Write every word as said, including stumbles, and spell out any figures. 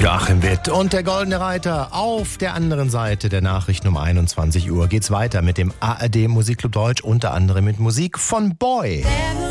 Joachim Witt und der Goldene Reiter. Auf der anderen Seite der Nachrichten um einundzwanzig Uhr geht's weiter mit dem A R D Musikclub Deutsch, unter anderem mit Musik von Boy.